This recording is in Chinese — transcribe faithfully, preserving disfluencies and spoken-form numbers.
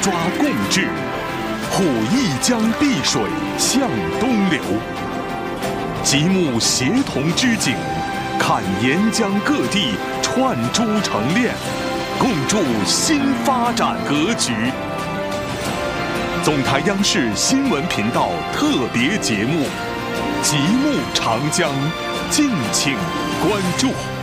抓共治，护一江碧水向东流。极目协同织锦，看沿江各地串珠成链，共筑新发展格局。总台央视新闻频道特别节目《极目长江》，敬请关注。